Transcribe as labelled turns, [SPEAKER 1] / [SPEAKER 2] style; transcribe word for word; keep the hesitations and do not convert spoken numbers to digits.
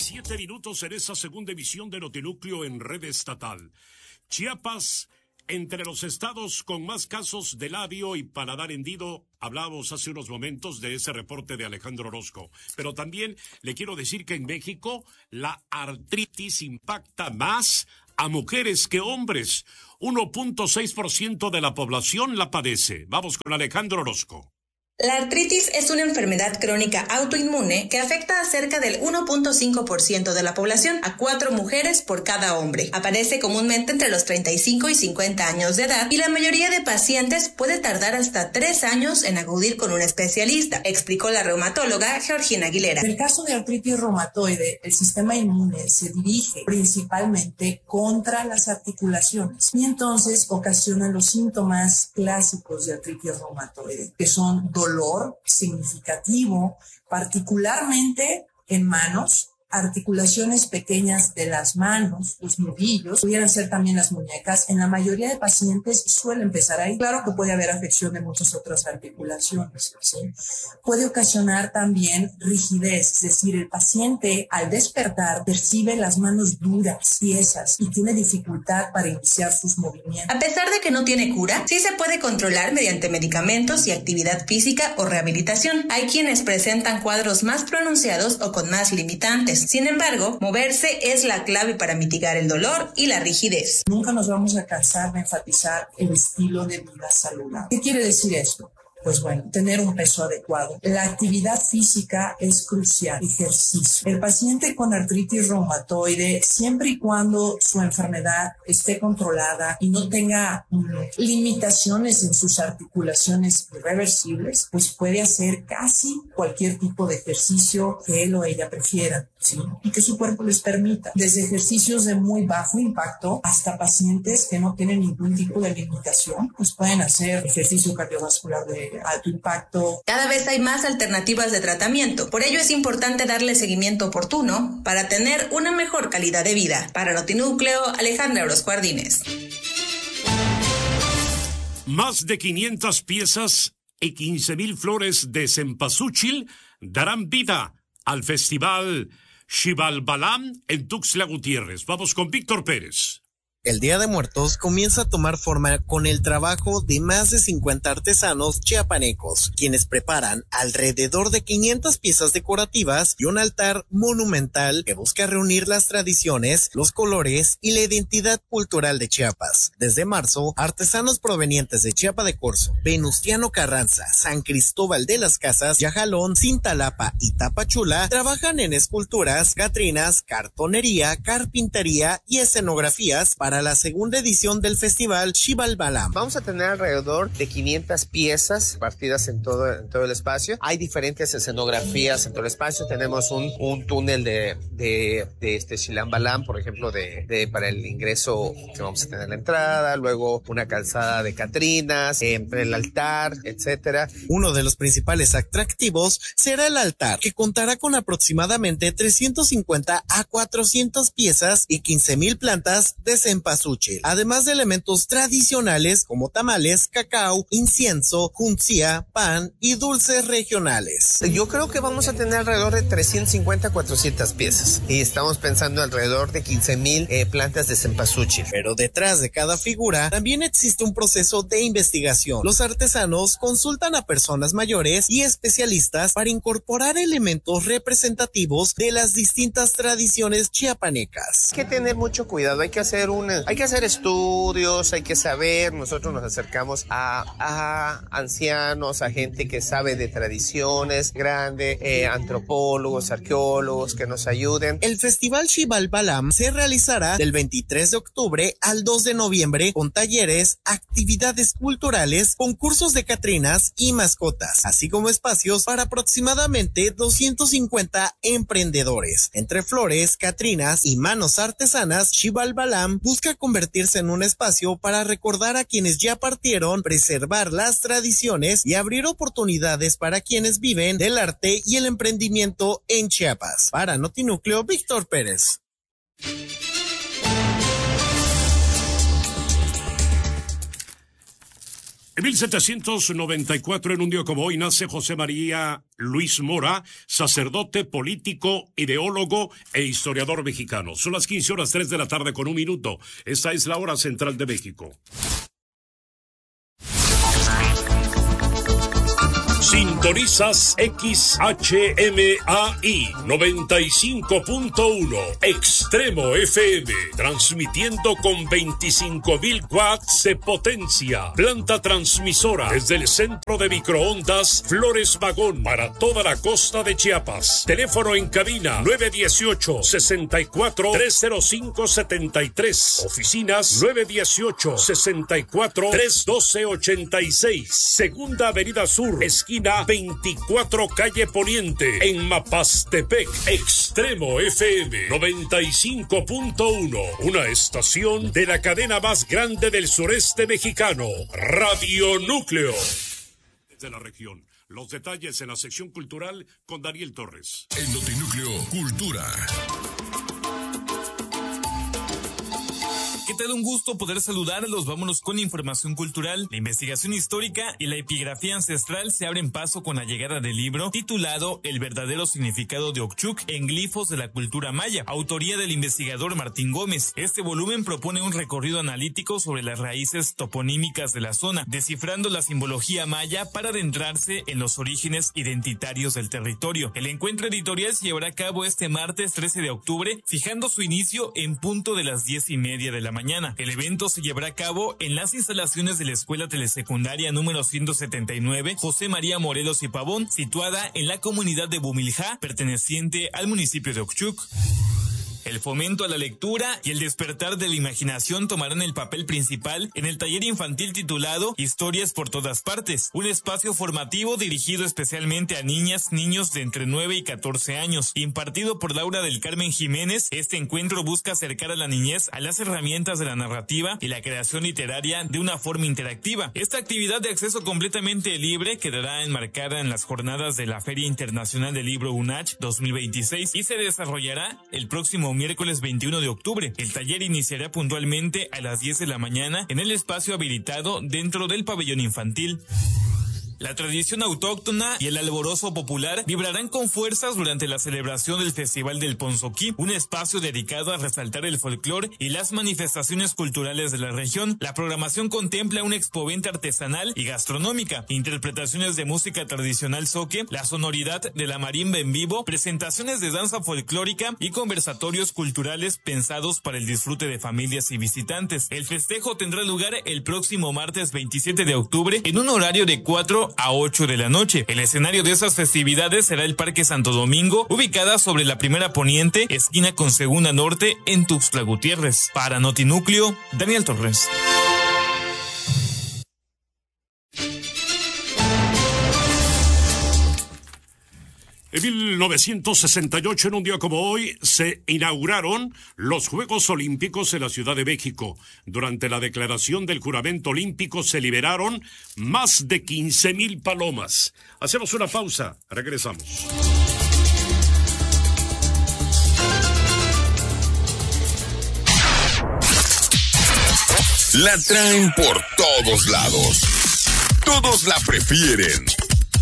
[SPEAKER 1] Siete minutos en esta segunda emisión de Notinúcleo en red estatal. Chiapas, entre los estados con más casos de labio y paladar hendido. Hablábamos hace unos momentos de ese reporte de Alejandro Orozco. Pero también le quiero decir que en México la artritis impacta más a mujeres que hombres. uno punto seis por ciento de la población la padece. Vamos con Alejandro Orozco.
[SPEAKER 2] La artritis es una enfermedad crónica autoinmune que afecta a cerca del uno punto cinco por ciento de la población, a cuatro mujeres por cada hombre. Aparece comúnmente entre los treinta y cinco y cincuenta años de edad y la mayoría de pacientes puede tardar hasta tres años en acudir con un especialista, explicó la reumatóloga Georgina Aguilera.
[SPEAKER 3] En el caso de artritis reumatoide, el sistema inmune se dirige principalmente contra las articulaciones y entonces ocasiona los síntomas clásicos de artritis reumatoide, que son dolor significativo, particularmente en manos, articulaciones pequeñas de las manos, los nudillos, pudieran ser también las muñecas. En la mayoría de pacientes suele empezar ahí. Claro que puede haber afección de muchas otras articulaciones, ¿sí? Puede ocasionar también rigidez, es decir, el paciente al despertar percibe las manos duras, tiesas y tiene dificultad para iniciar sus movimientos.
[SPEAKER 2] A pesar de que no tiene cura, sí se puede controlar mediante medicamentos y actividad física o rehabilitación. Hay quienes presentan cuadros más pronunciados o con más limitantes. Sin embargo, moverse es la clave para mitigar el dolor y la rigidez.
[SPEAKER 3] Nunca nos vamos a cansar de enfatizar el estilo de vida saludable. ¿Qué quiere decir esto? Pues bueno, tener un peso adecuado. La actividad física es crucial, ejercicio. El paciente con artritis reumatoide, siempre y cuando su enfermedad esté controlada y no tenga um, limitaciones en sus articulaciones irreversibles, pues puede hacer casi cualquier tipo de ejercicio que él o ella prefiera, ¿sí? Y que su cuerpo les permita. Desde ejercicios de muy bajo impacto hasta pacientes que no tienen ningún tipo de limitación, pues pueden hacer ejercicio cardiovascular de alto impacto.
[SPEAKER 2] Cada vez hay más alternativas de tratamiento, por ello es importante darle seguimiento oportuno para tener una mejor calidad de vida. Para Notinúcleo, Alejandra Orozco Ardínez.
[SPEAKER 1] Más de quinientas piezas y quince mil flores de cempasúchil darán vida al festival Xibalbalam en Tuxtla Gutiérrez. Vamos con Víctor Pérez.
[SPEAKER 4] El Día de Muertos comienza a tomar forma con el trabajo de más de cincuenta artesanos chiapanecos, quienes preparan alrededor de quinientas piezas decorativas y un altar monumental que busca reunir las tradiciones, los colores y la identidad cultural de Chiapas. Desde marzo, artesanos provenientes de Chiapa de Corzo, Venustiano Carranza, San Cristóbal de las Casas, Yajalón, Cintalapa y Tapachula trabajan en esculturas, catrinas, cartonería, carpintería y escenografías para la segunda edición del festival Xibalbalam.
[SPEAKER 5] Vamos a tener alrededor de quinientas piezas partidas en todo, en todo el espacio. Hay diferentes escenografías en todo el espacio. Tenemos un, un túnel de, de, de este Xibalbalam, por ejemplo, de, de, para el ingreso que vamos a tener la entrada, luego una calzada de catrinas, eh, el altar, etcétera.
[SPEAKER 4] Uno de los principales atractivos será el altar, que contará con aproximadamente trescientas cincuenta a cuatrocientas piezas y quince mil plantas de cempasúchil, además de elementos tradicionales como tamales, cacao, incienso, juncía, pan y dulces regionales.
[SPEAKER 5] Yo creo que vamos a tener alrededor de trescientas cincuenta a cuatrocientas piezas y estamos pensando alrededor de quince mil eh, plantas de cempasúchil.
[SPEAKER 4] Pero detrás de cada figura también existe un proceso de investigación. Los artesanos consultan a personas mayores y especialistas para incorporar elementos representativos de las distintas tradiciones chiapanecas.
[SPEAKER 5] Hay que tener mucho cuidado, hay que hacer un Hay que hacer estudios, hay que saber. Nosotros nos acercamos a, a ancianos, a gente que sabe de tradiciones, grande, eh, antropólogos, arqueólogos que nos ayuden.
[SPEAKER 4] El festival Xibalbalam se realizará del veintitrés de octubre al dos de noviembre con talleres, actividades culturales, concursos de catrinas y mascotas, así como espacios para aproximadamente doscientos cincuenta emprendedores. Entre flores, catrinas y manos artesanas, Xibalbalam busca convertirse en un espacio para recordar a quienes ya partieron, preservar las tradiciones y abrir oportunidades para quienes viven del arte y el emprendimiento en Chiapas. Para Notinúcleo, Víctor Pérez.
[SPEAKER 1] En mil setecientos noventa y cuatro, en un día como hoy, nace José María Luis Mora, sacerdote, político, ideólogo e historiador mexicano. Son las quince horas tres de la tarde con un minuto. Esta es la hora central de México. Sintonizas X H M A I noventa y cinco punto uno Extremo F M, transmitiendo con veinticinco mil watts de potencia. Planta transmisora desde el centro de microondas Flores Magón para toda la costa de Chiapas. Teléfono en cabina nueve uno ocho, seis cuatro, tres cero cinco, siete tres. Oficinas nueve uno ocho, seis cuatro, tres uno dos, ocho seis. Segunda Avenida Sur, esquina veinticuatro calle Poniente, en Mapastepec. Extremo F M noventa y cinco punto uno, una estación de la cadena más grande del sureste mexicano, Radio Núcleo. De la región. Los detalles en la sección cultural con Daniel Torres.
[SPEAKER 6] En Notinúcleo Cultura.
[SPEAKER 7] ¿Qué tal? Un gusto poder saludarlos. Vámonos con información cultural. La investigación histórica y la epigrafía ancestral se abren paso con la llegada del libro titulado El verdadero significado de Ochuc en glifos de la cultura maya, autoría del investigador Martín Gómez. Este volumen propone un recorrido analítico sobre las raíces toponímicas de la zona, descifrando la simbología maya para adentrarse en los orígenes identitarios del territorio. El encuentro editorial se llevará a cabo este martes trece de octubre, fijando su inicio en punto de las diez y media de la mañana. El evento se llevará a cabo en las instalaciones de la Escuela Telesecundaria número ciento setenta y nueve José María Morelos y Pavón, situada en la comunidad de Bumilja, perteneciente al municipio de Ochuc. El fomento a la lectura y el despertar de la imaginación tomarán el papel principal en el taller infantil titulado Historias por todas partes, un espacio formativo dirigido especialmente a niñas, niños de entre nueve y catorce años. Impartido por Laura del Carmen Jiménez, este encuentro busca acercar a la niñez a las herramientas de la narrativa y la creación literaria de una forma interactiva. Esta actividad de acceso completamente libre quedará enmarcada en las jornadas de la Feria Internacional del Libro UNACH dos mil veintiséis y se desarrollará el próximo miércoles veintiuno de octubre. El taller iniciará puntualmente a las diez de la mañana en el espacio habilitado dentro del pabellón infantil. La tradición autóctona y el alborozo popular vibrarán con fuerzas durante la celebración del Festival del Ponzoquí, un espacio dedicado a resaltar el folclore y las manifestaciones culturales de la región. La programación contempla un expovente artesanal y gastronómica, interpretaciones de música tradicional zoque, la sonoridad de la marimba en vivo, presentaciones de danza folclórica y conversatorios culturales pensados para el disfrute de familias y visitantes. El festejo tendrá lugar el próximo martes veintisiete de octubre en un horario de cuatro a ocho de la noche. El escenario de esas festividades será el Parque Santo Domingo, ubicada sobre la Primera Poniente, esquina con Segunda Norte, en Tuxtla Gutiérrez. Para Notinúcleo, Daniel Torres.
[SPEAKER 1] En mil novecientos sesenta y ocho, en un día como hoy, se inauguraron los Juegos Olímpicos en la Ciudad de México. Durante la declaración del juramento olímpico se liberaron más de quince mil palomas. Hacemos una pausa, regresamos.
[SPEAKER 6] La traen por todos lados. Todos la prefieren.